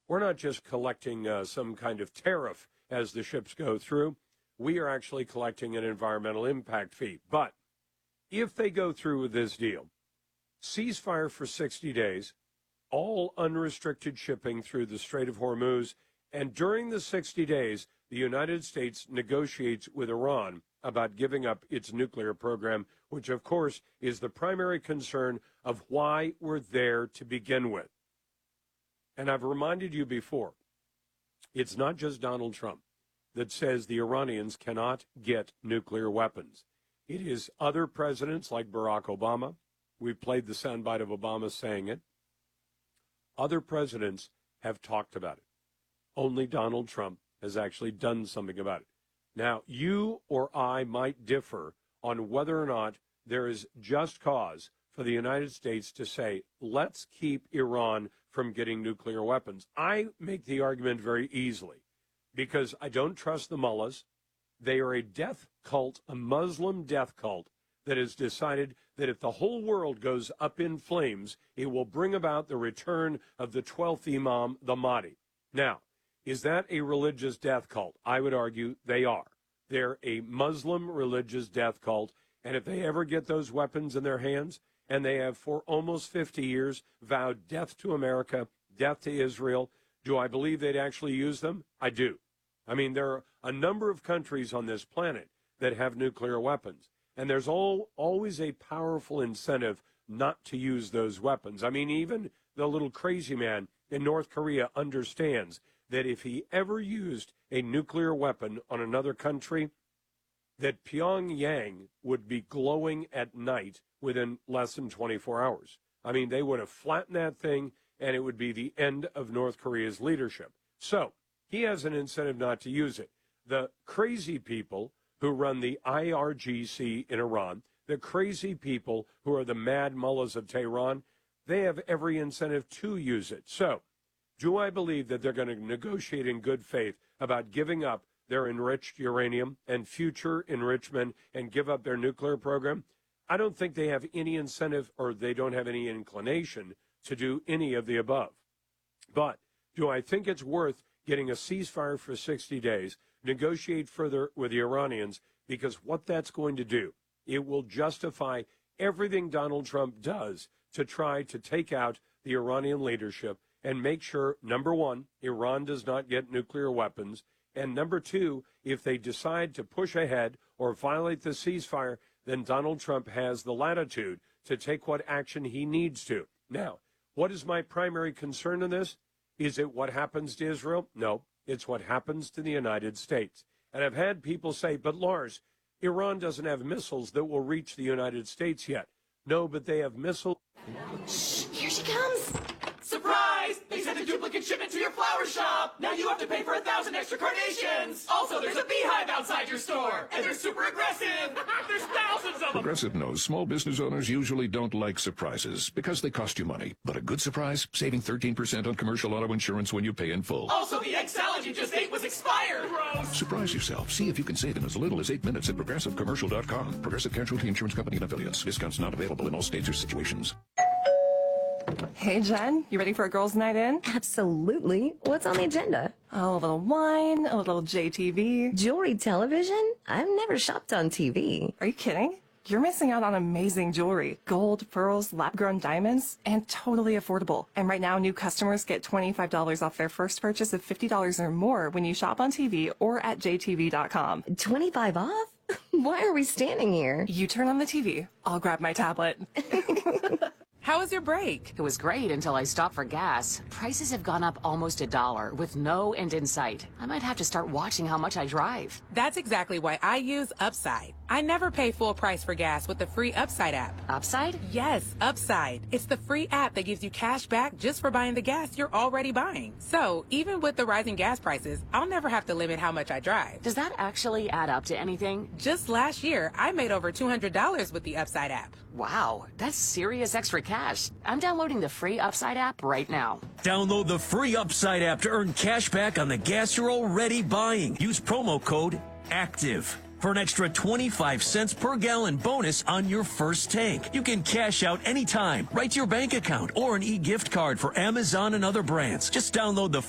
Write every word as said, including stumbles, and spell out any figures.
we're not just collecting uh, some kind of tariff as the ships go through. We are actually collecting an environmental impact fee. But if they go through with this deal, ceasefire for sixty days, all unrestricted shipping through the Strait of Hormuz, and during the sixty days, the United States negotiates with Iran about giving up its nuclear program, which, of course, is the primary concern of why we're there to begin with. And I've reminded you before, it's not just Donald Trump that says the Iranians cannot get nuclear weapons. It is other presidents like Barack Obama. We've played the soundbite of Obama saying it. Other presidents have talked about it. Only Donald Trump has actually done something about it. Now, you or I might differ on whether or not there is just cause for the United States to say, let's keep Iran from getting nuclear weapons. I make the argument very easily because I don't trust the mullahs. They are a death cult, a Muslim death cult that has decided that if the whole world goes up in flames, it will bring about the return of the twelfth Imam, the Mahdi. Now, is that a religious death cult? I would argue they are. They're a Muslim religious death cult, and if they ever get those weapons in their hands, and they have for almost fifty years vowed death to America, death to Israel, do I believe they'd actually use them? I do. I mean, there are a number of countries on this planet that have nuclear weapons, and there's all, always a powerful incentive not to use those weapons. I mean, even the little crazy man in North Korea understands that if he ever used a nuclear weapon on another country, that Pyongyang would be glowing at night within less than twenty-four hours. I mean, they would have flattened that thing, and it would be the end of North Korea's leadership. So he has an incentive not to use it. The crazy people who run the I R G C in Iran, the crazy people who are the mad mullahs of Tehran, they have every incentive to use it. So do I believe that they're going to negotiate in good faith about giving up their enriched uranium and future enrichment and give up their nuclear program? I don't think they have any incentive or they don't have any inclination to do any of the above. But do I think it's worth getting a ceasefire for sixty days, negotiate further with the Iranians? Because what that's going to do, it will justify everything Donald Trump does to try to take out the Iranian leadership and make sure, number one, Iran does not get nuclear weapons, and number two, if they decide to push ahead or violate the ceasefire, then Donald Trump has the latitude to take what action he needs to. Now, what is my primary concern in this? Is it what happens to Israel? No, it's what happens to the United States. And I've had people say, but Lars, Iran doesn't have missiles that will reach the United States yet. No, but they have missiles. Shh, here she comes. Surprise! They sent a duplicate shipment to your flower shop! Now you have to pay for a thousand extra carnations! Also, there's a beehive outside your store! And they're super aggressive! There's thousands of them! Progressive knows small business owners usually don't like surprises because they cost you money. But a good surprise? Saving thirteen percent on commercial auto insurance when you pay in full. Also, the egg salad you just ate was expired! Gross! Surprise yourself. See if you can save in as little as eight minutes at progressive commercial dot com. Progressive Casualty Insurance Company and Affiliates. Discounts not available in all states or situations. Hey, Jen, you ready for a girls' night in? Absolutely. What's on the agenda? Oh, a little wine, a little J T V. Jewelry television? I've never shopped on T V. Are you kidding? You're missing out on amazing jewelry. Gold, pearls, lab-grown diamonds, and totally affordable. And right now, new customers get twenty-five dollars off their first purchase of fifty dollars or more when you shop on T V or at J T V dot com. twenty-five off? Why are we standing here? You turn on the T V. I'll grab my tablet. How was your break? It was great until I stopped for gas. Prices have gone up almost a dollar with no end in sight. I might have to start watching how much I drive. That's exactly why I use Upside. I never pay full price for gas with the free Upside app. Upside? Yes, Upside. It's the free app that gives you cash back just for buying the gas you're already buying. So even with the rising gas prices, I'll never have to limit how much I drive. Does that actually add up to anything? Just last year, I made over two hundred dollars with the Upside app. Wow, that's serious extra cash. I'm downloading the free Upside app right now. Download the free Upside app to earn cash back on the gas you're already buying. Use promo code ACTIVE for an extra twenty-five cents per gallon bonus on your first tank. You can cash out anytime, right to your bank account, or an e-gift card for Amazon and other brands. Just download the